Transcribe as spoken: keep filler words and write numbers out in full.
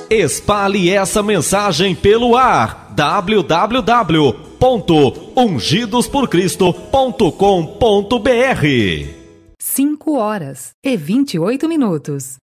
Espalhe essa mensagem pelo ar. w w w ponto ungidos por cristo ponto com ponto b r. cinco horas e vinte e oito minutos.